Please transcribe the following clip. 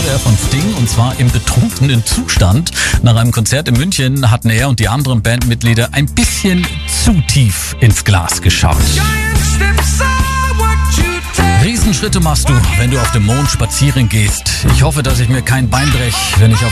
er von Sting, und zwar im betrunkenen Zustand. Nach einem Konzert in München hatten er und die anderen Bandmitglieder ein bisschen zu tief ins Glas geschaut. Riesenschritte machst du, wenn du auf dem Mond spazieren gehst. Ich hoffe, dass ich mir kein Bein breche, wenn ich auf